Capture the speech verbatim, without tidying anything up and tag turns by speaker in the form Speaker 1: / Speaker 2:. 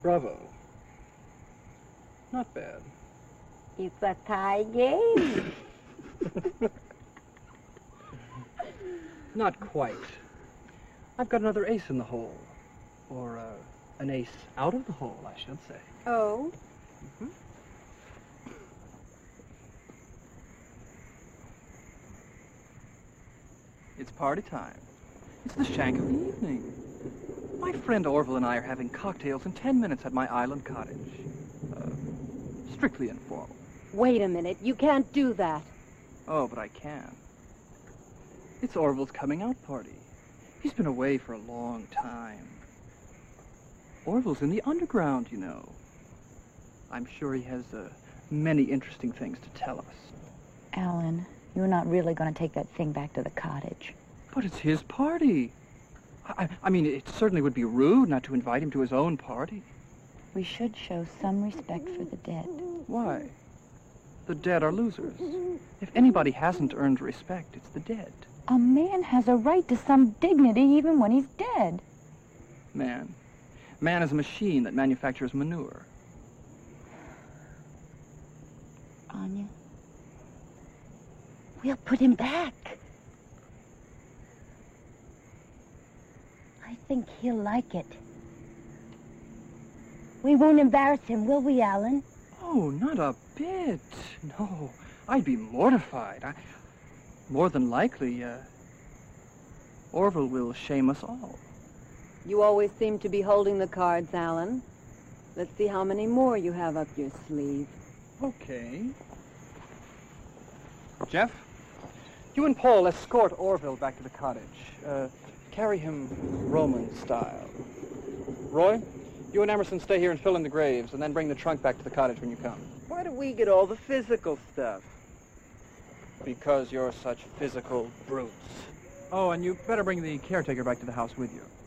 Speaker 1: Bravo. Not bad.
Speaker 2: It's a tie game.
Speaker 1: Not quite. I've got another ace in the hole. Or, uh, an ace out of the hole, I should say.
Speaker 2: Oh?
Speaker 1: Mm-hmm. It's party time. It's the shank of the evening. My friend Orville and I are having cocktails in ten minutes at my island cottage. Uh, strictly informal.
Speaker 2: Wait a minute. You can't do that.
Speaker 1: Oh, but I can. It's Orville's coming out party. He's been away for a long time. Orville's in the underground, you know. I'm sure he has uh, many interesting things to tell us.
Speaker 3: Alan, you're not really going to take that thing back to the cottage.
Speaker 1: But it's his party. I, I mean, it certainly would be rude not to invite him to his own party.
Speaker 3: We should show some respect for the dead.
Speaker 1: Why? The dead are losers. If anybody hasn't earned respect, it's the dead.
Speaker 3: A man has a right to some dignity even when he's dead.
Speaker 1: Man. Man is a machine that manufactures manure.
Speaker 3: Anya?
Speaker 2: We'll put him back. I think he'll like it. We won't embarrass him, will we, Alan?
Speaker 1: Oh, not a bit. No, I'd be mortified. I, more than likely, uh, Orville will shame us all.
Speaker 2: You always seem to be holding the cards, Alan. Let's see how many more you have up your sleeve.
Speaker 1: Okay. Jeff, you and Paul escort Orville back to the cottage. Uh, carry him Roman style. Roy, you and Emerson stay here and fill in the graves, and then bring the trunk back to the cottage when you come.
Speaker 4: Why do we get all the physical stuff?
Speaker 1: Because you're such physical brutes. Oh, and you better bring the caretaker back to the house with you.